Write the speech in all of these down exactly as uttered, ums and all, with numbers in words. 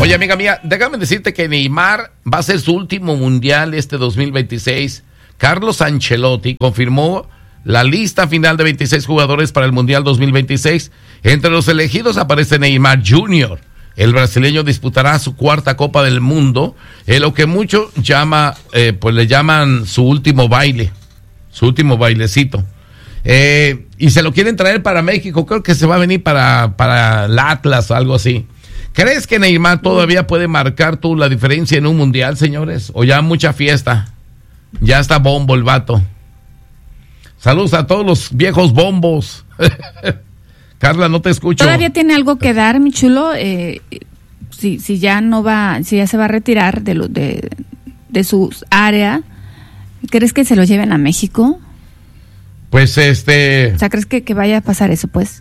Oye, amiga mía, déjame decirte que Neymar va a ser su último mundial este dos mil veintiséis. Carlos Ancelotti confirmó la lista final de veintiséis jugadores para el Mundial dos mil veintiséis. Entre los elegidos aparece Neymar junior El brasileño disputará su cuarta Copa del Mundo, en lo que muchos llama, eh, pues le llaman su último baile, su último bailecito. Eh, y se lo quieren traer para México, creo que se va a venir para, para el Atlas o algo así. ¿Crees que Neymar todavía puede marcar tú la diferencia en un mundial, señores? ¿O ya mucha fiesta? Ya está bombo el vato. Saludos a todos los viejos bombos. Carla, no te escucho. Todavía tiene algo que dar, mi chulo. Eh, si, si ya no va, si ya se va a retirar de, lo, de, de su área, ¿crees que se lo lleven a México? Pues este... O sea, ¿crees que, que vaya a pasar eso, pues?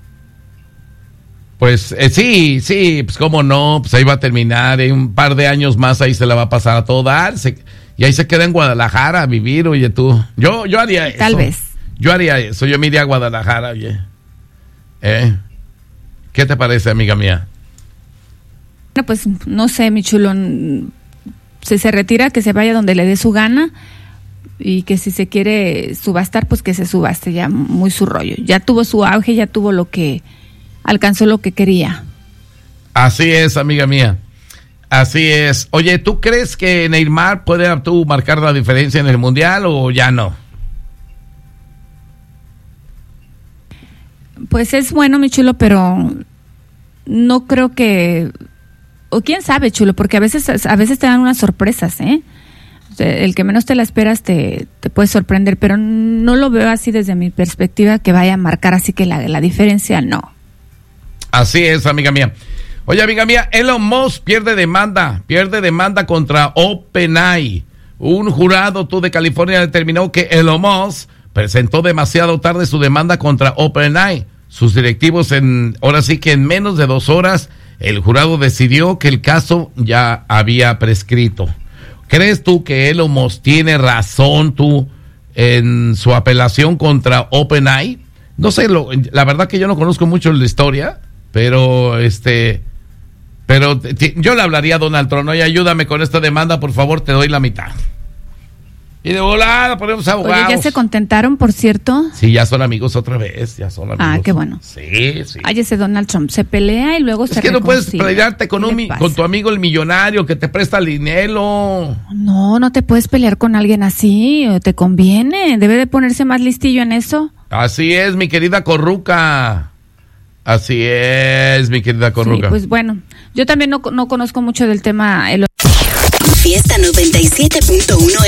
Pues eh, sí, sí, pues cómo no, pues ahí va a terminar, en un par de años más ahí se la va a pasar a todo dar, se, y ahí se queda en Guadalajara a vivir, oye tú. Yo, yo haría eso. Tal vez. Yo haría eso, yo me iría a Guadalajara, oye. ¿Eh? ¿Qué te parece, amiga mía? Bueno, pues no sé, mi chulo, si se retira, que se vaya donde le dé su gana, y que si se quiere subastar, pues que se subaste, ya muy su rollo. Ya tuvo su auge, ya tuvo lo que, alcanzó lo que quería. Así es, amiga mía. Así es. Oye, ¿tú crees que Neymar puede tú marcar la diferencia en el Mundial o ya no? Pues es bueno, mi chulo, pero no creo que, o quién sabe, chulo, porque a veces a veces te dan unas sorpresas, ¿eh? O sea, el que menos te la esperas te, te puede sorprender, pero no lo veo así desde mi perspectiva que vaya a marcar así que la, la diferencia, no. Así es, amiga mía. Oye, amiga mía, Elon Musk pierde demanda, pierde demanda contra OpenAI. Un jurado tú de California determinó que Elon Musk presentó demasiado tarde su demanda contra OpenAI. Sus directivos, en ahora sí que en menos de dos horas, el jurado decidió que el caso ya había prescrito. ¿Crees tú que Elon Musk tiene razón tú en su apelación contra OpenAI? No sé, lo, la verdad que yo no conozco mucho la historia, pero este, pero t- yo le hablaría a Donald Trump, oye, ayúdame con esta demanda, por favor, te doy la mitad. Y de volada ponemos abogados. Oye, ¿ya se contentaron, por cierto? Sí, ya son amigos otra vez, ya son amigos. Ah, qué bueno. Sí, sí. Ay, ese Donald Trump se pelea y luego es se que no puedes reconcilia. pelearte con, un, con tu amigo el millonario que te presta el dinero. No, no te puedes pelear con alguien así, te conviene, debe de ponerse más listillo en eso. Así es, mi querida Corruca. Así es, mi querida Corruca. Sí, pues bueno, yo también no, no conozco mucho del tema. El... Fiesta noventa y siete punto uno